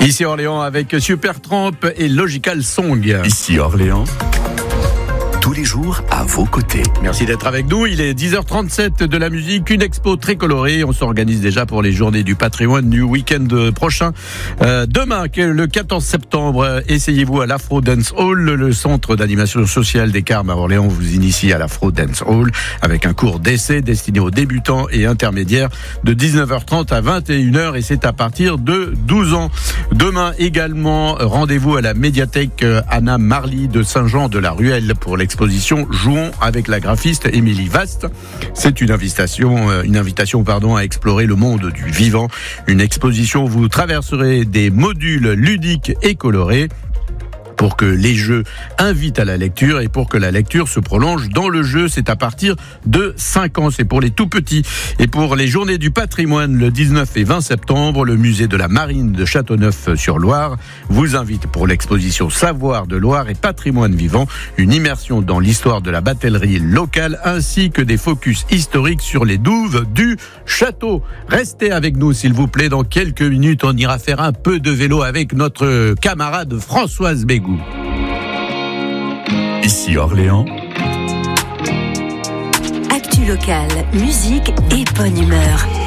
Ici Orléans avec Supertramp et Logical Song. Ici Orléans, tous les jours à vos côtés. Merci d'être avec nous. Il est 10h37 de la musique, une expo très colorée. On s'organise déjà pour les journées du patrimoine du week-end prochain. Demain, le 14 septembre, essayez-vous à l'Afro Dance Hall. Le centre d'animation sociale des Carmes à Orléans vous initie à l'Afro Dance Hall avec un cours d'essai destiné aux débutants et intermédiaires de 19h30 à 21h et c'est à partir de 12 ans. Demain également, rendez-vous à la médiathèque Anna Marly de Saint-Jean de la Ruelle pour l'exposition Jouons avec la graphiste Émilie Vaste. C'est une invitation à explorer le monde du vivant. Une exposition où vous traverserez des modules ludiques et colorés pour que les jeux invitent à la lecture et pour que la lecture se prolonge dans le jeu. C'est à partir de 5 ans. C'est pour les tout petits. Et pour les journées du patrimoine, le 19 et 20 septembre, le musée de la Marine de Châteauneuf-sur-Loire vous invite pour l'exposition Savoir de Loire et Patrimoine vivant, une immersion dans l'histoire de la batellerie locale ainsi que des focus historiques sur les douves du château. Restez avec nous s'il vous plaît. Dans quelques minutes, on ira faire un peu de vélo avec notre camarade Françoise Bégou. Ici Orléans, actu locale, musique et bonne humeur.